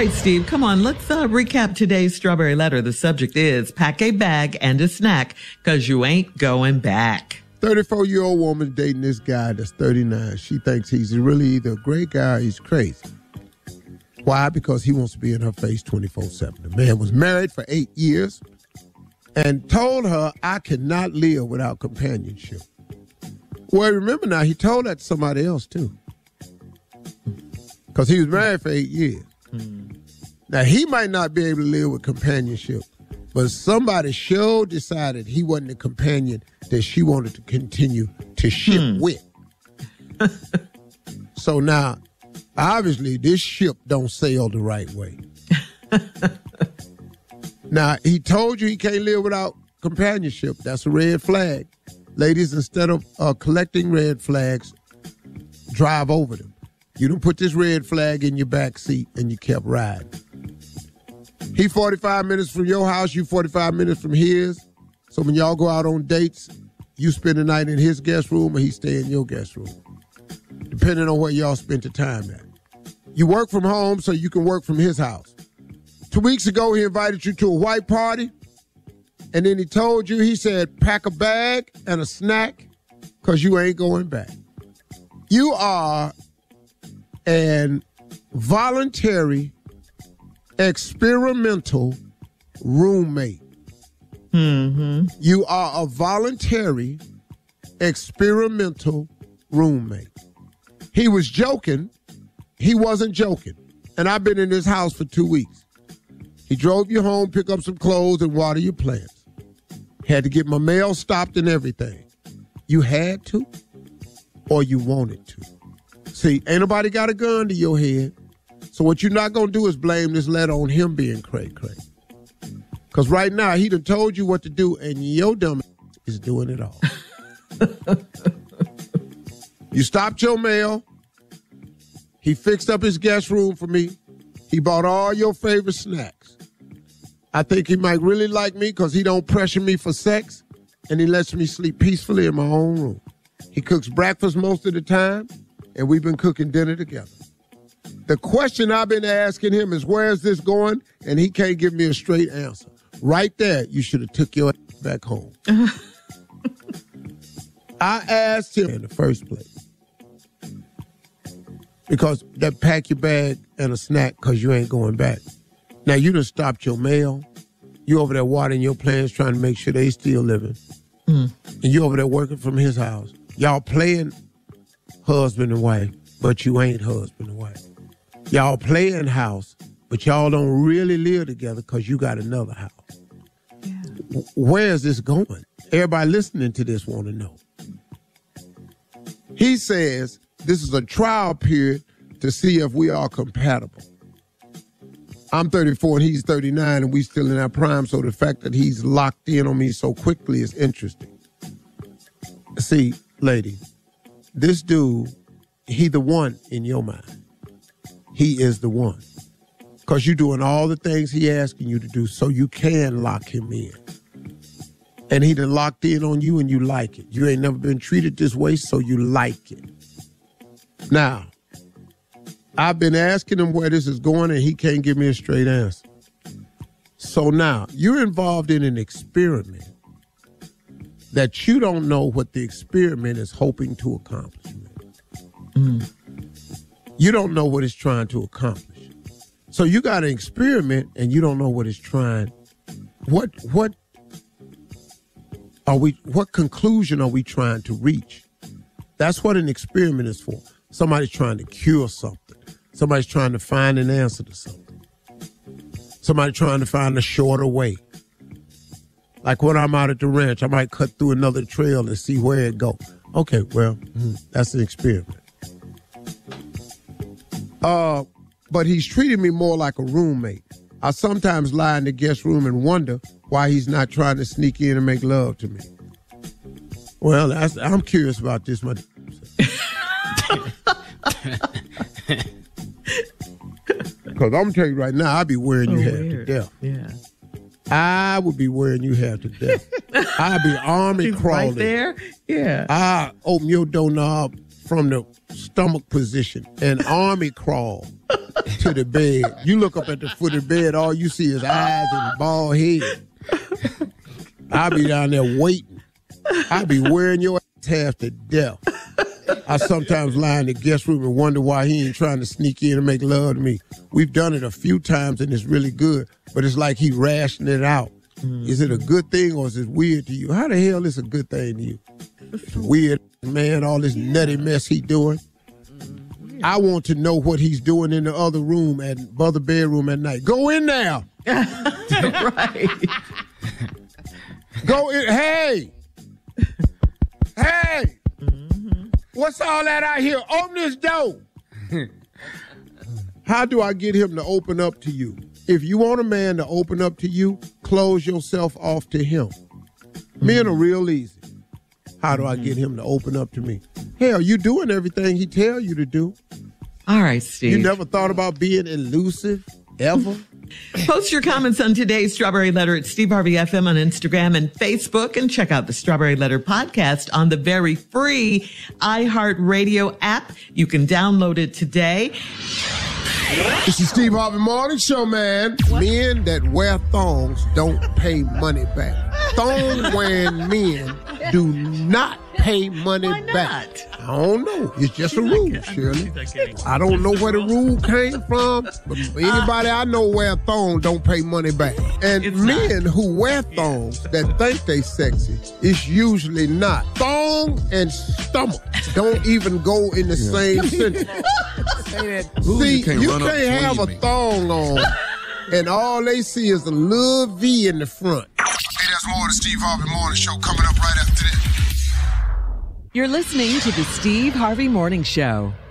right, Steve, come on. Let's recap today's Strawberry Letter. The subject is pack a bag and a snack because you ain't going back. 34-year-old woman dating this guy that's 39. She thinks he's really either a great guy or he's crazy. Why? Because he wants to be in her face 24/7. The man was married for 8 years and told her, I cannot live without companionship. Well, remember now, he told that to somebody else, too. Because he was married for 8 years. Now, he might not be able to live with companionship, but somebody sure decided he wasn't the companion that she wanted to continue to ship with. So now, obviously, this ship don't sail the right way. Now, he told you he can't live without companionship. That's a red flag. Ladies, instead of collecting red flags, drive over them. You don't put this red flag in your back seat and you kept riding. He 45 minutes from your house, you 45 minutes from his. So when y'all go out on dates, you spend the night in his guest room or he stay in your guest room, depending on where y'all spent the time at. You work from home so you can work from his house. 2 weeks ago, he invited you to a white party, and then he told you, he said, pack a bag and a snack because you ain't going back. You are an voluntary, experimental roommate. Mm-hmm. You are a voluntary, experimental roommate. He was joking. He wasn't joking. And I've been in this house for 2 weeks. He drove you home, pick up some clothes, and water your plants. Had to get my mail stopped and everything. You had to or you wanted to. See, ain't nobody got a gun to your head. So what you're not going to do is blame this letter on him being cray-cray. Because right now, he done told you what to do, and your dumb is doing it all. You stopped your mail. He fixed up his guest room for me. He bought all your favorite snacks. I think he might really like me because he don't pressure me for sex, and he lets me sleep peacefully in my own room. He cooks breakfast most of the time, and we've been cooking dinner together. The question I've been asking him is, where's this going? And he can't give me a straight answer. Right there, you should have took your ass back home. I asked him in the first place. Because that pack your bag and a snack because you ain't going back. Now, you done stopped your mail. You over there watering your plants trying to make sure they still living. And you over there working from his house. Y'all playing husband and wife, but you ain't husband and wife. Y'all playing house, but y'all don't really live together because you got another house. Yeah. Where is this going? Everybody listening to this want to know. He says this is a trial period to see if we are compatible. I'm 34 and he's 39 and we still in our prime, so the fact that he's locked in on me so quickly is interesting. See, lady, this dude, he the one in your mind. He is the one. Because you're doing all the things he asking you to do so you can lock him in. And he done locked in on you and you like it. You ain't never been treated this way, so you like it. Now, I've been asking him where this is going and he can't give me a straight answer. So now, you're involved in an experiment that you don't know what the experiment is hoping to accomplish. You don't know what it's trying to accomplish. So you got an experiment and you don't know what it's trying. What conclusion are we trying to reach? That's what an experiment is for. Somebody's trying to cure something. Somebody's trying to find an answer to something. Somebody trying to find a shorter way. Like when I'm out at the ranch, I might cut through another trail and see where it goes. Okay, well, that's an experiment. But he's treating me more like a roommate. I sometimes lie in the guest room and wonder why he's not trying to sneak in and make love to me. Well, I'm curious about this. Because I'm going to tell you right now, I'd be wearing you half to death. Yeah. I would be wearing you half to death. I'd be army crawling. Right there? Yeah. I open your doorknob from the stomach position and army crawl to the bed. You look up at the foot of the bed, all you see is eyes and bald head. I'll be down there waiting. I'll be wearing your ass half to death. I sometimes lie in the guest room and wonder why he ain't trying to sneak in and make love to me. We've done it a few times and it's really good, but it's like he rationing it out. Is it a good thing or is it weird to you? How the hell is it a good thing to you? Weird, man, all this nutty mess he doing. I want to know what he's doing in the other room, other bedroom at night. Go in there. Right. Go in. Hey. Hey. What's all that out here? Open this door. How do I get him to open up to you? If you want a man to open up to you, close yourself off to him. Men are real easy. How do I get him to open up to me? Hell, you doing everything he tell you to do. All right, Steve. You never thought about being elusive, ever? Post your comments on today's Strawberry Letter at Steve Harvey FM on Instagram and Facebook, and check out the Strawberry Letter podcast on the very free iHeartRadio app. You can download it today. It's the Steve Harvey Morning Show, man. What? Men that wear thongs don't pay money back. Thong-wearing men do not pay money back. I don't know. It's just a rule, Shirley. I don't know where the rule came from, but anybody I know wear thongs don't pay money back. And men who wear thongs that think they sexy, it's usually not. Thong and stomach don't even go in the same sentence. See, you can't have a thong on and all they see is a little V in the front. Hey, there's more of the Steve Harvey Morning Show coming up right after this. You're listening to the Steve Harvey Morning Show.